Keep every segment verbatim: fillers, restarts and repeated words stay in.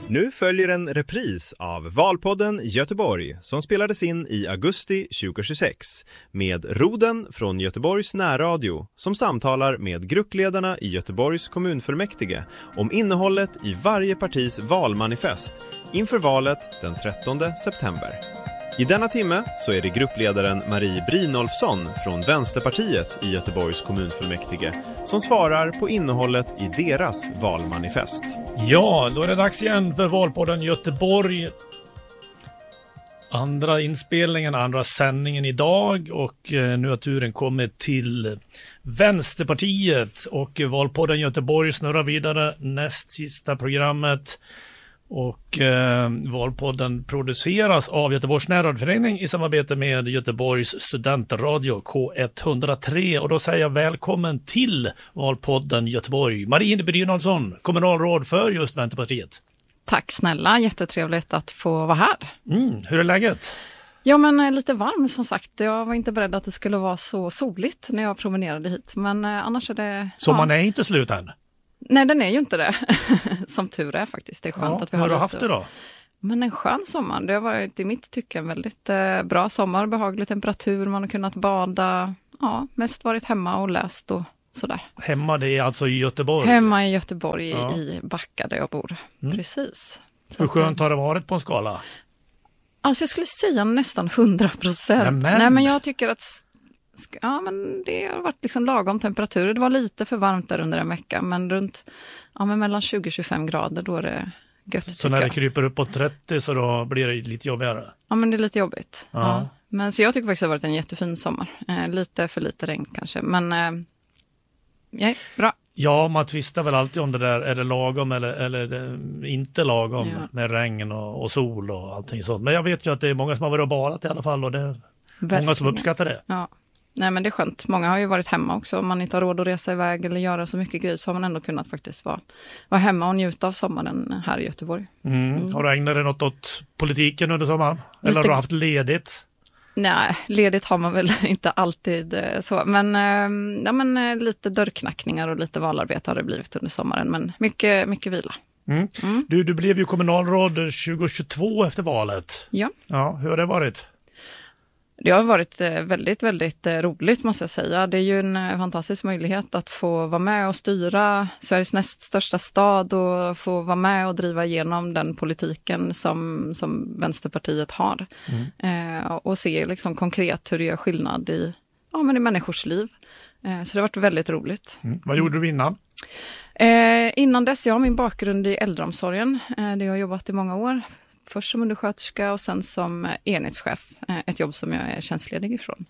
Nu följer en repris av Valpodden Göteborg som spelades in i augusti tjugohundratjugosex med Roden från Göteborgs närradio som samtalar med gruppledarna i Göteborgs kommunfullmäktige om innehållet i varje partis valmanifest inför valet den trettonde september. I denna timme så är det gruppledaren Marie Brynolfsson från Vänsterpartiet i Göteborgs kommunfullmäktige som svarar på innehållet i deras valmanifest. Ja, då är det dags igen för Valpodden Göteborg. Andra inspelningen, andra sändningen idag och eh, nu har turen kommit till Vänsterpartiet och Valpodden Göteborg snurrar vidare näst sista programmet. Och eh, Valpodden produceras av Göteborgs närradioförening i samarbete med Göteborgs studentradio K etthundratre. Och då säger jag välkommen till Valpodden Göteborg. Marie Brynolfsson, kommunalråd för just Vänsterpartiet. Tack snälla, jättetrevligt att få vara här. Mm, hur är läget? Ja men lite varm som sagt. Jag var inte beredd att det skulle vara så soligt när jag promenerade hit. Men eh, annars är det... Så ja. man är inte slut än? Nej, den är ju inte det. Som tur är faktiskt. Det är skönt ja, att vi har, har du lite... haft det då? Men en skön sommar. Det har varit i mitt tycke en väldigt eh, bra sommar. Behaglig temperatur. Man har kunnat bada. Ja, mest varit hemma och läst och sådär. Hemma, det är alltså i Göteborg? Hemma i Göteborg, ja. i Backa där jag bor. Mm. Precis. Så hur skönt har det varit på en skala? Alltså jag skulle säga nästan hundra procent. Nej, men jag tycker att... Ja, men det har varit liksom lagom temperatur. Det var lite för varmt där under en vecka, men runt ja, men mellan tjugo till tjugofem grader då är det gött. Så när det kryper upp på trettio så då blir det lite jobbigare? Ja, men det är lite jobbigt. Ja. Ja. Men så jag tycker faktiskt det har varit en jättefin sommar. Eh, lite för lite regn kanske, men eh, ja, bra. Ja, man tvistar väl alltid om det där, är det lagom eller, eller är det inte lagom ja. med regn och, och sol och allting sånt. Men jag vet ju att det är många som har varit och badat i alla fall och det är Verkligen. Många som uppskattar det. Ja. Nej, men det är skönt. Många har ju varit hemma också. Om man inte har råd att resa iväg eller göra så mycket grejer så har man ändå kunnat faktiskt vara, vara hemma och njuta av sommaren här i Göteborg. Mm. Mm. Har du ägnat dig något åt politiken under sommaren? Eller Lite... har du haft ledigt? Nej, ledigt har man väl inte alltid så. Men, ja, men lite dörrknackningar och lite valarbete har det blivit under sommaren. Men mycket, mycket vila. Mm. Mm. Du, du blev ju kommunalråd tjugohundratjugotvå efter valet. Ja. Ja, hur har det varit? Det har varit väldigt, väldigt roligt måste jag säga. Det är ju en fantastisk möjlighet att få vara med och styra Sveriges näst största stad och få vara med och driva igenom den politiken som, som Vänsterpartiet har. Mm. Eh, och se liksom konkret hur det gör skillnad i, ja, men i människors liv. Eh, så det har varit väldigt roligt. Mm. Vad gjorde du innan? Eh, innan dess, jag har min bakgrund i äldreomsorgen. Eh, det har jag jobbat i många år. Först som undersköterska och sen som enhetschef. Ett jobb som jag är tjänstledig ifrån.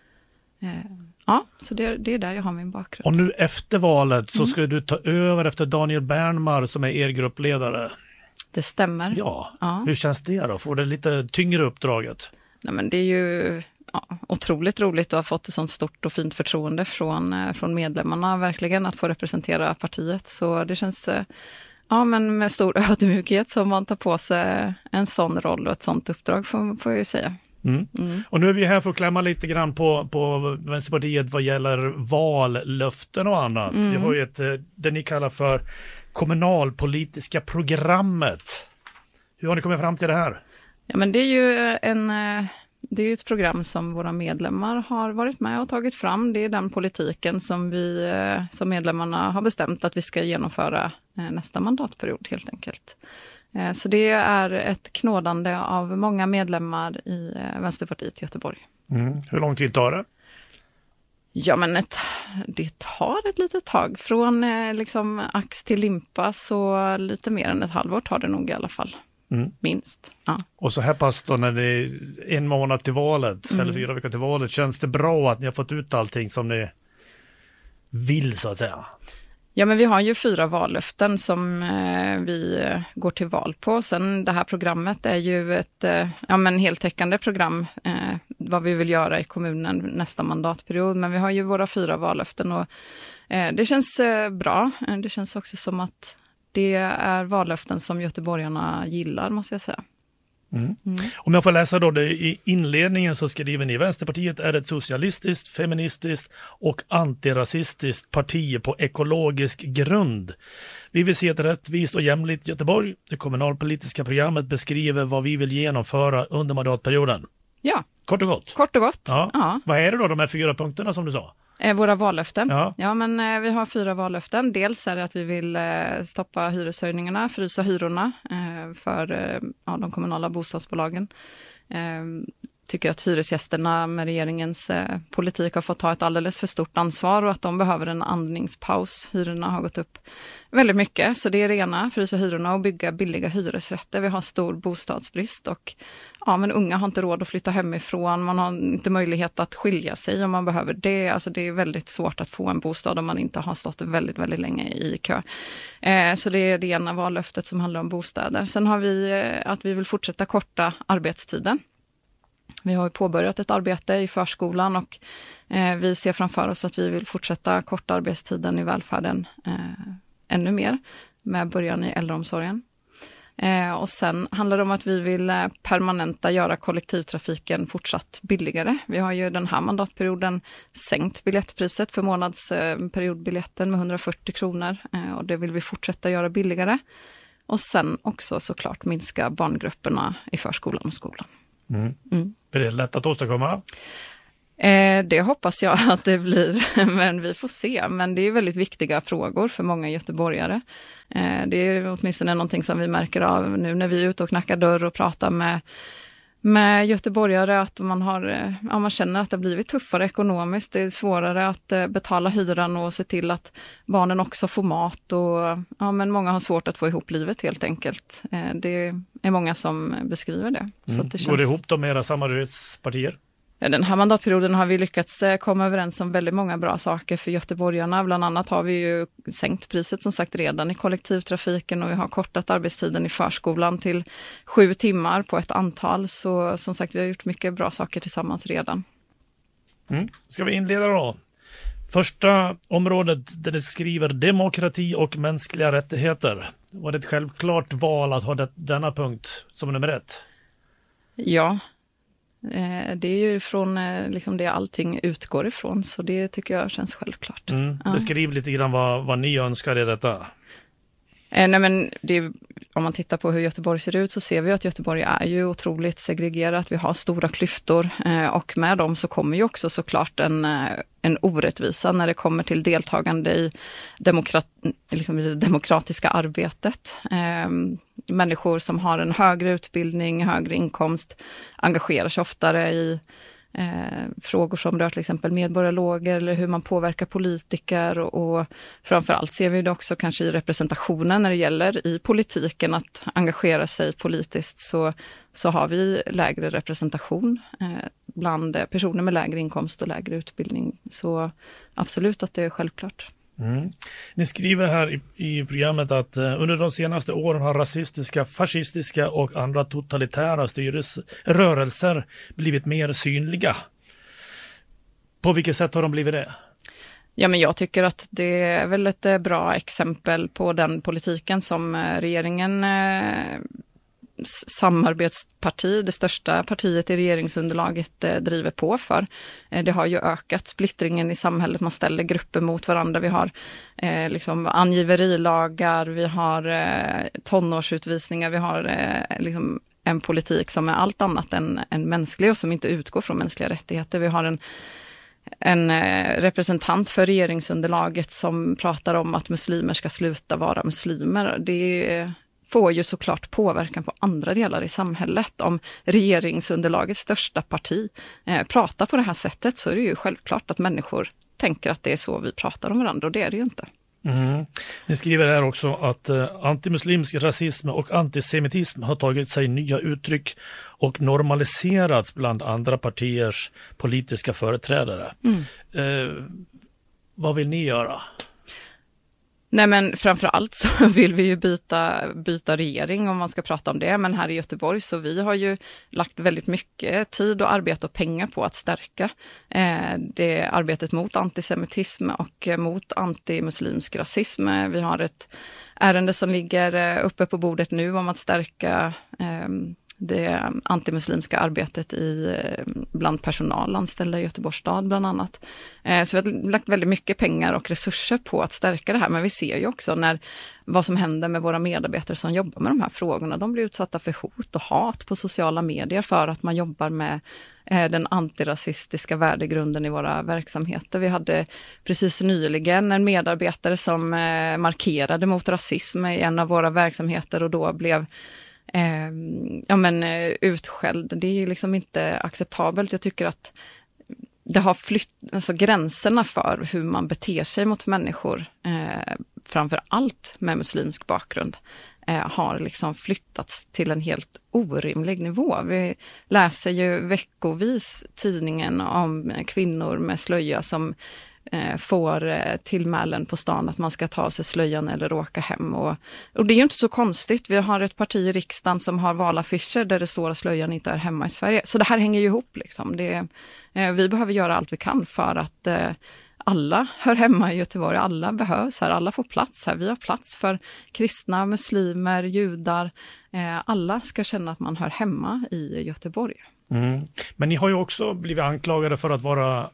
Ja, så det, det är där jag har min bakgrund. Och nu efter valet så ska mm. du ta över efter Daniel Bernmar som är er gruppledare. Det stämmer. Ja, ja. Hur känns det då? Får det lite tyngre uppdraget? Nej, men det är ju ja, otroligt roligt att ha fått ett sånt stort och fint förtroende från, från medlemmarna. Verkligen att få representera partiet. Så det känns... Ja, men med stor ödmjukhet som man tar på sig en sån roll och ett sånt uppdrag får, får jag ju säga. Mm. Mm. Och nu är vi här för att klämma lite grann på, på Vänsterpartiet vad gäller vallöften och annat. Mm. Vi har ju ett, det ni kallar för kommunalpolitiska programmet. Hur har ni kommit fram till det här? Ja, men det är ju en... Det är ju ett program som våra medlemmar har varit med och tagit fram. Det är den politiken som vi som medlemmarna har bestämt att vi ska genomföra nästa mandatperiod helt enkelt. Så det är ett knådande av många medlemmar i Vänsterpartiet i Göteborg. Mm. Hur lång tid tar det? Ja, men ett, det tar ett litet tag. Från liksom ax till limpa så lite mer än ett halvår tar det nog i alla fall. Mm. Minst. Ja. Och så här pass då när det är en månad till valet mm. eller fyra veckor till valet, känns det bra att ni har fått ut allting som ni vill så att säga? Ja, men vi har ju fyra vallöften som eh, vi går till val på. Sen det här programmet är ju ett eh, ja, men heltäckande program eh, vad vi vill göra i kommunen nästa mandatperiod. Men vi har ju våra fyra vallöften och eh, det känns eh, bra. Det känns också som att det är vallöften som göteborgarna gillar, måste jag säga. Mm. Mm. Om jag får läsa då det i inledningen så skriver ni: Vänsterpartiet är ett socialistiskt, feministiskt och antirasistiskt parti på ekologisk grund. Vi vill se ett rättvist och jämlikt Göteborg. Det kommunalpolitiska programmet beskriver vad vi vill genomföra under mandatperioden. Ja. Kort och gott. Kort och gott. Ja. Ja. Vad är det då, de här fyra punkterna som du sa? Eh, våra vallöften. Ja. ja, men eh, vi har fyra vallöften. Dels är det att vi vill eh, stoppa hyreshöjningarna, frysa hyrorna eh, för eh, ja, de kommunala bostadsbolagen. Eh, tycker att hyresgästerna med regeringens eh, politik har fått ta ett alldeles för stort ansvar och att de behöver en andningspaus. Hyrorna har gått upp väldigt mycket, så det är det ena, frysa hyrorna och bygga billiga hyresrätter. Vi har stor bostadsbrist och ja, men unga har inte råd att flytta hemifrån, man har inte möjlighet att skilja sig om man behöver det. Alltså det är väldigt svårt att få en bostad om man inte har stått väldigt, väldigt länge i kö. Eh, så det är det ena vallöftet som handlar om bostäder. Sen har vi eh, att vi vill fortsätta korta arbetstiden. Vi har påbörjat ett arbete i förskolan och eh, vi ser framför oss att vi vill fortsätta korta arbetstiden i välfärden eh, ännu mer med början i äldreomsorgen. Eh, och sen handlar det om att vi vill eh, permanenta göra kollektivtrafiken fortsatt billigare. Vi har ju den här mandatperioden sänkt biljettpriset för månadsperiodbiljetten eh, med hundrafyrtio kronor eh, och det vill vi fortsätta göra billigare. Och sen också såklart minska barngrupperna i förskolan och skolan. Mm. Mm. Är det lätt att åstadkomma? Eh, det hoppas jag att det blir, men vi får se. Men det är väldigt viktiga frågor för många göteborgare. Eh, det är åtminstone någonting som vi märker av nu när vi är ute och knackar dörr och pratar med, med göteborgare, att man, har, ja, man känner att det har blivit tuffare ekonomiskt. Det är svårare att eh, betala hyran och se till att barnen också får mat. Och, ja, men många har svårt att få ihop livet helt enkelt. Eh, det är många som beskriver det. Mm. Så att det känns... Går det ihop då med era samarbetspartier? Den här mandatperioden har vi lyckats komma överens om väldigt många bra saker för göteborgarna. Bland annat har vi ju sänkt priset som sagt redan i kollektivtrafiken och vi har kortat arbetstiden i förskolan till sju timmar på ett antal. Så som sagt, vi har gjort mycket bra saker tillsammans redan. Mm. Ska vi inleda då? Första området där det skriver demokrati och mänskliga rättigheter. Var det ett självklart val att ha det, denna punkt som nummer ett? Ja. Det är ju från liksom det allting utgår ifrån, så det tycker jag känns självklart. Mm. Ja. Beskriv lite grann vad, vad ni önskar i detta. Eh, nej men det, om man tittar på hur Göteborg ser ut så ser vi att Göteborg är ju otroligt segregerat. Vi har stora klyftor eh, och med dem så kommer ju också såklart en, en orättvisa när det kommer till deltagande i, demokrat, liksom i det demokratiska arbetet. Eh, människor som har en högre utbildning, högre inkomst engagerar sig oftare i Eh, frågor som rör till exempel medborgarloger eller hur man påverkar politiker och, och framförallt ser vi det också kanske i representationen när det gäller i politiken att engagera sig politiskt så, så har vi lägre representation eh, bland personer med lägre inkomst och lägre utbildning. Så absolut att det är självklart. Mm. Ni skriver här i, i programmet att eh, under de senaste åren har rasistiska, fascistiska och andra totalitära styrelserörelser blivit mer synliga. På vilket sätt har de blivit det? Ja, men jag tycker att det är väl ett bra exempel på den politiken som regeringen eh, samarbetsparti, det största partiet i regeringsunderlaget eh, driver på för. Eh, det har ju ökat splittringen i samhället, man ställer grupper mot varandra. Vi har eh, liksom angiverilagar, vi har eh, tonårsutvisningar, vi har eh, liksom en politik som är allt annat än, än mänsklig och som inte utgår från mänskliga rättigheter. Vi har en en eh, representant för regeringsunderlaget som pratar om att muslimer ska sluta vara muslimer. Det är får ju såklart påverkan på andra delar i samhället. Om regeringsunderlagets största parti eh, pratar på det här sättet så är det ju självklart att människor tänker att det är så vi pratar om varandra och det är det ju inte. Mm. Ni skriver här också att eh, antimuslimsk rasism och antisemitism har tagit sig nya uttryck och normaliserats bland andra partiers politiska företrädare. Mm. Eh, vad vill ni göra? Nej, men framförallt så vill vi ju byta, byta regering om man ska prata om det. Men här i Göteborg så vi har ju lagt väldigt mycket tid och arbete och pengar på att stärka eh, det arbetet mot antisemitism och mot antimuslimsk rasism. Vi har ett ärende som ligger uppe på bordet nu om att stärka eh, det antimuslimska arbetet i, bland personal anställda i Göteborgs stad bland annat. Så vi har lagt väldigt mycket pengar och resurser på att stärka det här, men vi ser ju också när, vad som händer med våra medarbetare som jobbar med de här frågorna. De blir utsatta för hot och hat på sociala medier för att man jobbar med den antirasistiska värdegrunden i våra verksamheter. Vi hade precis nyligen en medarbetare som markerade mot rasism i en av våra verksamheter och då blev Eh, ja men utskälld. Det är ju liksom inte acceptabelt. Jag tycker att det har flytt, alltså gränserna för hur man beter sig mot människor, eh, framför allt med muslimsk bakgrund, eh, har liksom flyttats till en helt orimlig nivå. Vi läser ju veckovis tidningen om kvinnor med slöja som får tillmälen på stan att man ska ta av sig slöjan eller åka hem. Och, och det är ju inte så konstigt. Vi har ett parti i riksdagen som har valaffischer där det står att slöjan inte är hemma i Sverige. Så det här hänger ju ihop liksom. Det, eh, vi behöver göra allt vi kan för att eh, alla hör hemma i Göteborg. Alla behövs här. Alla får plats här. Vi har plats för kristna, muslimer, judar. Eh, alla ska känna att man hör hemma i Göteborg. Mm. Men ni har ju också blivit anklagade för att vara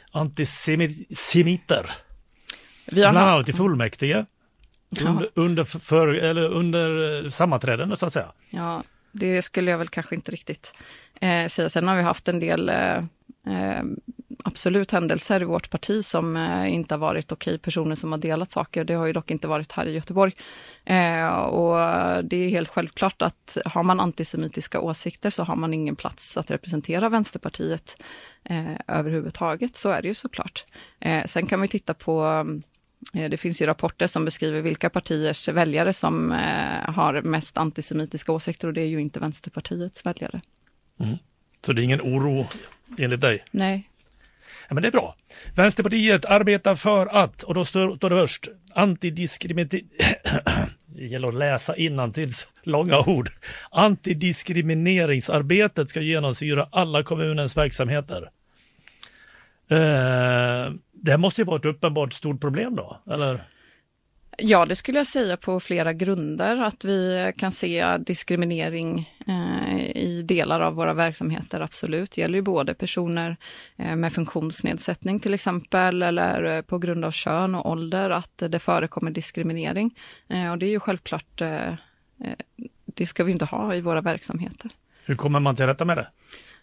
antisemiter. Vi har bland annat i fullmäktige. Ja. Under, under, för, eller under sammanträden så att säga. Ja, det skulle jag väl kanske inte riktigt eh, säga. Sen har vi haft en del eh, eh, absolut händelser i vårt parti som eh, inte har varit okej, personer som har delat saker. Det har ju dock inte varit här i Göteborg. Eh, och det är helt självklart att har man antisemitiska åsikter så har man ingen plats att representera Vänsterpartiet eh, överhuvudtaget. Så är det ju såklart. Eh, sen kan vi titta på, eh, det finns ju rapporter som beskriver vilka partiers väljare som eh, har mest antisemitiska åsikter, och det är ju inte Vänsterpartiets väljare. Mm. Så det är ingen oro enligt dig? Nej. Ja, men det är bra. Vänsterpartiet arbetar för att, och då står, står det först, antidiskriminering. Det gäller att läsa innantils långa ord. Antidiskrimineringsarbetet ska genomsyra alla kommunens verksamheter. Eh, det här måste ju vara ett uppenbart stort problem då, eller? Ja, det skulle jag säga på flera grunder, att vi kan se diskriminering eh, i delar av våra verksamheter, absolut. Det gäller ju både personer eh, med funktionsnedsättning till exempel, eller eh, på grund av kön och ålder, att det förekommer diskriminering. Eh, och det är ju självklart, eh, det ska vi inte ha i våra verksamheter. Hur kommer man till rätta med det?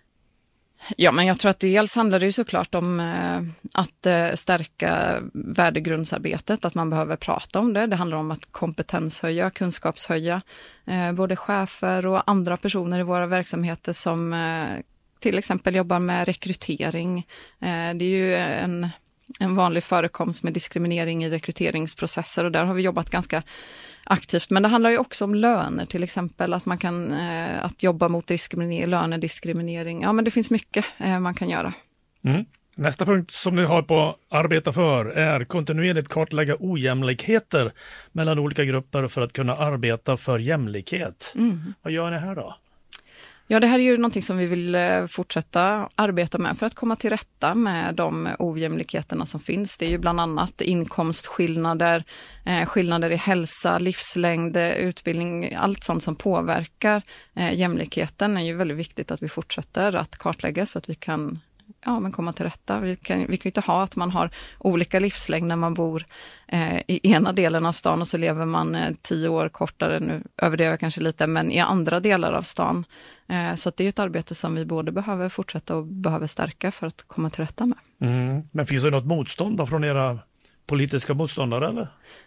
Ja, men jag tror att dels handlar det ju såklart om eh, att eh, stärka värdegrundsarbetet, att man behöver prata om det. Det handlar om att kompetenshöja, kunskapshöja eh, både chefer och andra personer i våra verksamheter som eh, till exempel jobbar med rekrytering. Eh, det är ju en, en vanlig förekomst med diskriminering i rekryteringsprocesser, och där har vi jobbat ganska aktivt. Men det handlar ju också om löner till exempel, att man kan eh, att jobba mot diskriminering, lönediskriminering. Ja, men det finns mycket eh, man kan göra. Mm. Nästa punkt som ni har på arbeta för är kontinuerligt kartlägga ojämlikheter mellan olika grupper för att kunna arbeta för jämlikhet. Mm. Vad gör ni här då? Ja, det här är ju någonting som vi vill fortsätta arbeta med för att komma till rätta med de ojämlikheterna som finns. Det är ju bland annat inkomstskillnader, eh, skillnader i hälsa, livslängd, utbildning, allt sånt som påverkar eh, jämlikheten är ju väldigt viktigt att vi fortsätter att kartlägga så att vi kan ja, men komma till rätta. Vi kan, vi kan ju inte ha att man har olika livslängd när man bor eh, i ena delen av stan och så lever man eh, tio år kortare, nu överdriver jag kanske lite, men i andra delar av stan. Eh, så att det är ett arbete som vi både behöver fortsätta och behöver stärka för att komma till rätta med. Mm. Men finns det något motstånd då från era politiska motståndare eller?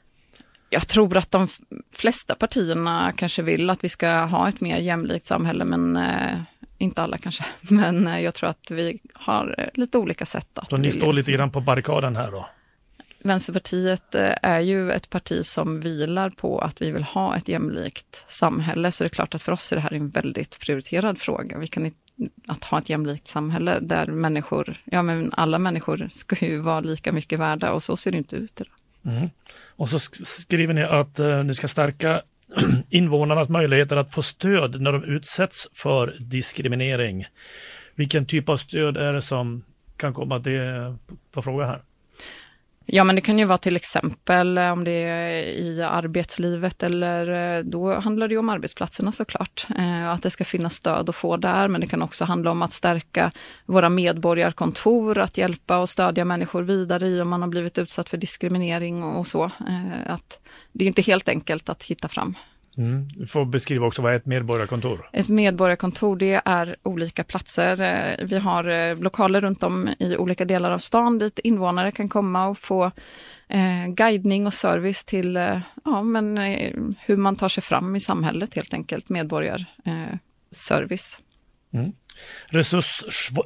Jag tror att de flesta partierna kanske vill att vi ska ha ett mer jämlikt samhälle, men eh, inte alla kanske. Men eh, jag tror att vi har eh, lite olika sätt. Att Så ni står lite grann på barrikaden här då? Vänsterpartiet eh, är ju ett parti som vilar på att vi vill ha ett jämlikt samhälle. Så det är klart att för oss är det här en väldigt prioriterad fråga. Vi kan inte att ha ett jämlikt samhälle där människor, ja men alla människor ska ju vara lika mycket värda, och så ser det inte ut idag. Mm. Och så skriver ni att eh, ni ska stärka invånarnas möjligheter att få stöd när de utsätts för diskriminering. Vilken typ av stöd är det som kan komma till på fråga här? Ja, men det kan ju vara till exempel om det är i arbetslivet eller då handlar det ju om arbetsplatserna såklart. Eh, att det ska finnas stöd att få där, men det kan också handla om att stärka våra medborgarkontor, att hjälpa och stödja människor vidare i om man har blivit utsatt för diskriminering och så. Eh, att det är inte helt enkelt att hitta fram. Mm. Du får beskriva också vad är ett medborgarkontor? Ett medborgarkontor, det är olika platser. Vi har lokaler runt om i olika delar av stan dit invånare kan komma och få eh, guidning och service till eh, ja, men, eh, hur man tar sig fram i samhället helt enkelt. Medborgarservice. Eh, mm. Resurs...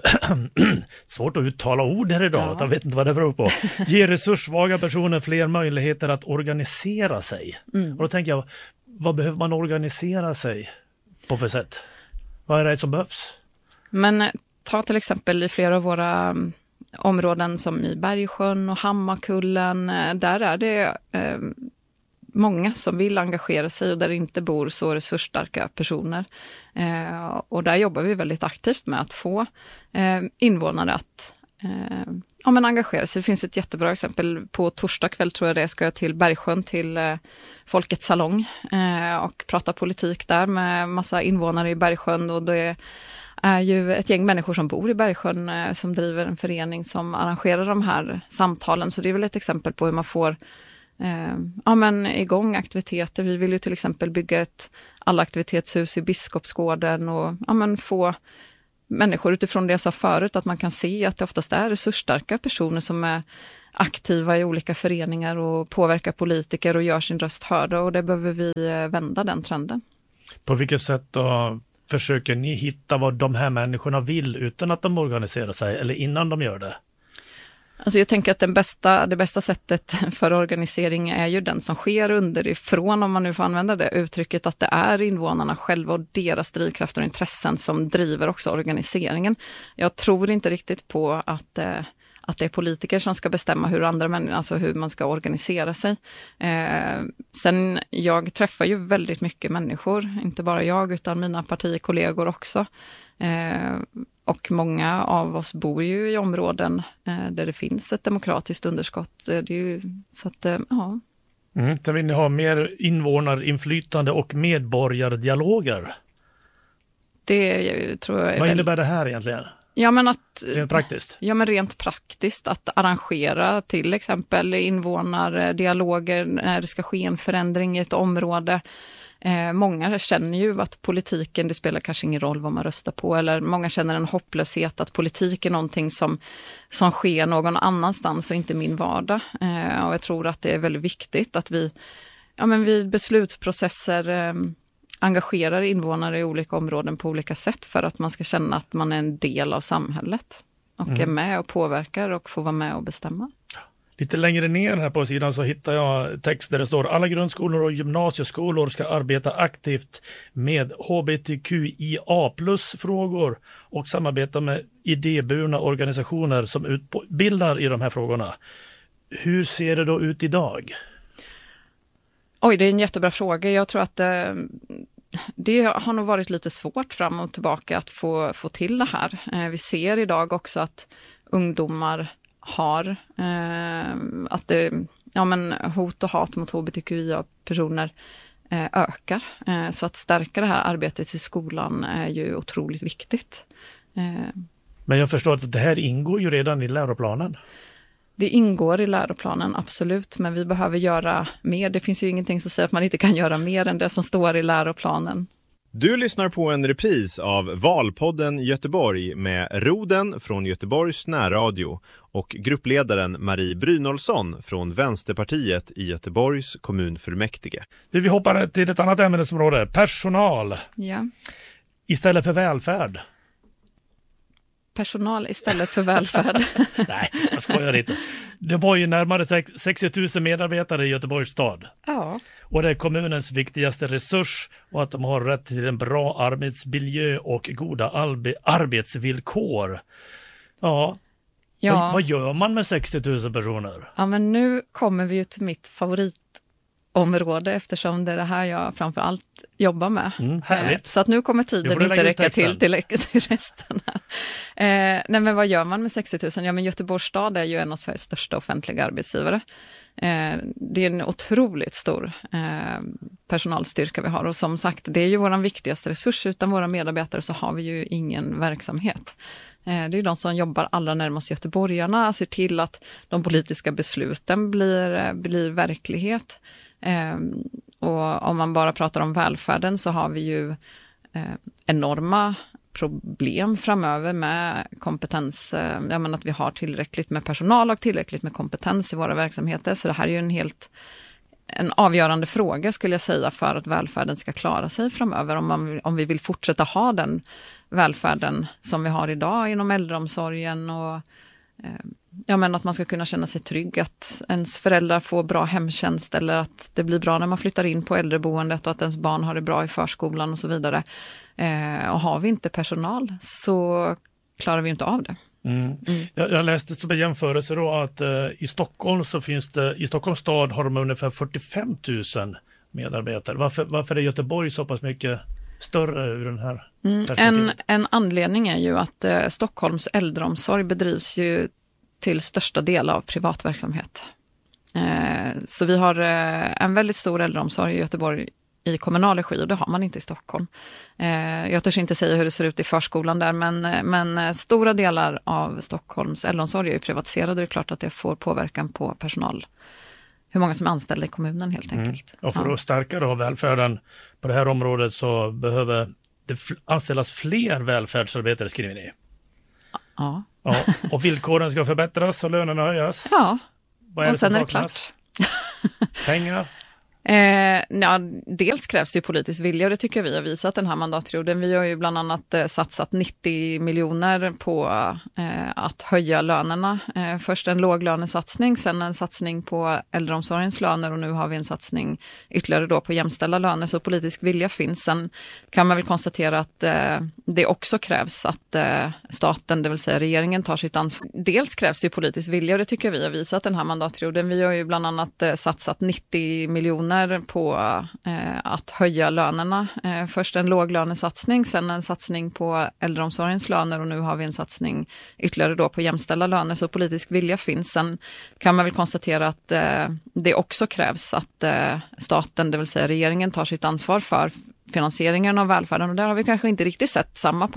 Svårt att uttala ord här idag, ja. Jag vet inte vad det beror på. Ge resurssvaga personer fler möjligheter att organisera sig. Mm. Och då tänker jag, vad behöver man organisera sig på för sätt? Vad är det som behövs? Men ta till exempel i flera av våra områden som i Bergsjön och Hammarkullen. Där är det eh, många som vill engagera sig och där det inte bor så resursstarka personer. Eh, och där jobbar vi väldigt aktivt med att få eh, invånare att eh, ja, men engagera sig. Det finns ett jättebra exempel. På torsdag kväll tror jag det ska jag till Bergsjön till eh, Folkets salong eh, och prata politik där med massa invånare i Bergsjön, och det är, är ju ett gäng människor som bor i Bergsjön eh, som driver en förening som arrangerar de här samtalen. Så det är väl ett exempel på hur man får eh, ja, men igång aktiviteter. Vi vill ju till exempel bygga ett allaktivitetshus i Biskopsgården och ja, men få människor utifrån det jag sa förut, att man kan se att det oftast är resursstarka personer som är aktiva i olika föreningar och påverkar politiker och gör sin röst hörda, och det behöver vi vända den trenden. På vilket sätt då försöker ni hitta vad de här människorna vill utan att de organiserar sig eller innan de gör det? Alltså jag tänker att den bästa, det bästa sättet för organisering är ju den som sker underifrån, om man nu får använda det uttrycket, att det är invånarna själva och deras drivkrafter och intressen som driver också organiseringen. Jag tror inte riktigt på att, eh, att det är politiker som ska bestämma hur andra människor, alltså hur man ska organisera sig. Eh, sen, jag träffar ju väldigt mycket människor, inte bara jag utan mina partikollegor också. Eh, och många av oss bor ju i områden eh, där det finns ett demokratiskt underskott. Det är ju, så att, eh, ja. Mm, så vill ni ha mer invånarinflytande och medborgardialoger? Det tror jag är Vad väl... innebär det här egentligen? Ja, men att, rent praktiskt? Ja, men rent praktiskt att arrangera till exempel invånardialoger när det ska ske en förändring i ett område. Eh, många känner ju att politiken, det spelar kanske ingen roll vad man röstar på, eller många känner en hopplöshet att politik är någonting som, som sker någon annanstans och inte min vardag. Eh, och jag tror att det är väldigt viktigt att vi, ja, men vid beslutsprocesser eh, engagerar invånare i olika områden på olika sätt för att man ska känna att man är en del av samhället och mm. är med och påverkar och får vara med och bestämma. Lite längre ner här på sidan så hittar jag text där det står: alla grundskolor och gymnasieskolor ska arbeta aktivt med H B T Q I A plus frågor och samarbeta med idéburna organisationer som utbildar i de här frågorna. Hur ser det då ut idag? Oj, det är en jättebra fråga. Jag tror att eh, det har nog varit lite svårt fram och tillbaka att få, få till det här. Eh, vi ser idag också att ungdomar har eh, att det, ja, men hot och hat mot H B T Q I A-personer eh, ökar. Eh, så att stärka det här arbetet i skolan är ju otroligt viktigt. Eh, Men jag förstår att det här ingår ju redan i läroplanen. Det ingår i läroplanen, absolut. Men vi behöver göra mer. Det finns ju ingenting som säger att man inte kan göra mer än det som står i läroplanen. Du lyssnar på en repris av Valpodden Göteborg med Roden från Göteborgs närradio och gruppledaren Marie Brynolfsson från Vänsterpartiet i Göteborgs kommunfullmäktige. Vi hoppar till ett annat ämnesområde, personal. Ja. Istället för välfärd. Personal istället för välfärd. Nej, jag skojar inte. Det var ju närmare sextio tusen medarbetare i Göteborgs stad. Ja. Och det är kommunens viktigaste resurs, och att de har rätt till en bra arbetsmiljö och goda arbe- arbetsvillkor. Ja, ja. Vad, vad gör man med sextio tusen personer? Ja, men nu kommer vi ju till mitt favorit område eftersom det är det här jag framförallt jobbar med. Mm, härligt. Så att nu kommer tiden inte räcka till, till, till resten här. Eh, nej men vad gör man med sextio tusen? Ja men Göteborgs stad är ju en av Sveriges största offentliga arbetsgivare. Eh, det är en otroligt stor eh, personalstyrka vi har och som sagt det är ju vår viktigaste resurs. Utan våra medarbetare så har vi ju ingen verksamhet. Eh, det är de som jobbar allra närmast göteborgarna, ser till att de politiska besluten blir, blir verklighet. Eh, och om man bara pratar om välfärden så har vi ju eh, enorma problem framöver med kompetens, eh, jag menar att vi har tillräckligt med personal och tillräckligt med kompetens i våra verksamheter. Så det här är ju en helt en avgörande fråga skulle jag säga för att välfärden ska klara sig framöver. Om, man, om vi vill fortsätta ha den välfärden som vi har idag inom äldreomsorgen och eh, ja, men att man ska kunna känna sig trygg, att ens föräldrar får bra hemtjänst eller att det blir bra när man flyttar in på äldreboendet och att ens barn har det bra i förskolan och så vidare. Eh, och har vi inte personal så klarar vi inte av det. Mm. Mm. Jag, jag läste som en jämförelse då att eh, i Stockholm så finns det, i Stockholms stad har de ungefär fyrtiofem tusen medarbetare. Varför, varför är Göteborg så pass mycket större ur den här mm. en, en anledning är ju att eh, Stockholms äldreomsorg bedrivs ju till största del av privatverksamhet. Eh, så vi har eh, en väldigt stor äldreomsorg i Göteborg i kommunal regi och det har man inte i Stockholm. Eh, jag törs inte säga hur det ser ut i förskolan där men, men stora delar av Stockholms äldreomsorg är ju privatiserade och det är klart att det får påverkan på personal. Hur många som är anställda i kommunen helt enkelt. Mm. Och för ja. att stärka då välfärden på det här området så behöver det anställas fler välfärdsarbetare, skriver ni. Ja. Ja. Och villkoren ska förbättras och lönerna höjas. Ja, Vad är och sen det är det klart. Pengar? Eh, ja, dels krävs det ju politisk vilja och det tycker vi har visat den här mandatperioden. Vi har ju bland annat eh, satsat nittio miljoner på eh, att höja lönerna. Eh, först en låglönesatsning, sen en satsning på äldreomsorgens löner och nu har vi en satsning ytterligare då på jämställda löner. Så politisk vilja finns. Sen kan man väl konstatera att eh, det också krävs att eh, staten, det vill säga regeringen, tar sitt ansvar. Dels krävs det ju politisk vilja och det tycker vi har visat den här mandatperioden. Vi har ju bland annat eh, satsat nittio miljoner på eh, att höja lönerna. Eh, först en låglönesatsning, sen en satsning på äldreomsorgens löner och nu har vi en satsning ytterligare då på jämställda löner. Så politisk vilja finns. Sen kan man väl konstatera att eh, det också krävs att eh, staten, det vill säga regeringen, tar sitt ansvar för finansieringen av välfärden och där har vi kanske inte riktigt sett samma